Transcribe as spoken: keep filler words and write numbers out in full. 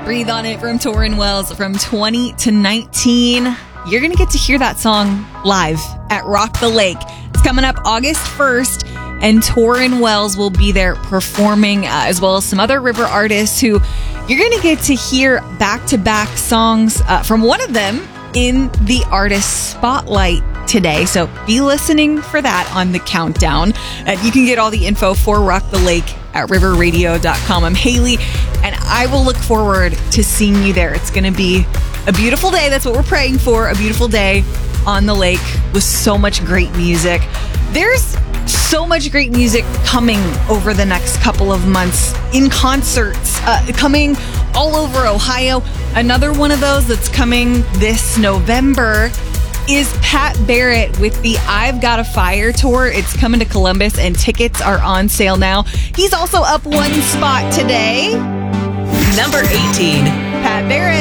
Breathe on It from Tauren Wells from twenty to nineteen. You're going to get to hear that song live at Rock the Lake. It's coming up August first, and Tauren Wells will be there performing, uh, as well as some other river artists who you're going to get to hear back-to-back songs uh, from one of them in the Artist Spotlight today. So be listening for that on the countdown. And you can get all the info for Rock the Lake at river radio dot com. I'm Haley, and I will look forward to seeing you there. It's going to be a beautiful day. That's what we're praying for. A beautiful day on the lake with so much great music. There's so much great music coming over the next couple of months in concerts, uh, coming all over Ohio. Another one of those that's coming this November is Pat Barrett with the I've Got a Fire tour. It's coming to Columbus, and tickets are on sale now. He's also up one spot today. Number eighteen. Pat Barrett.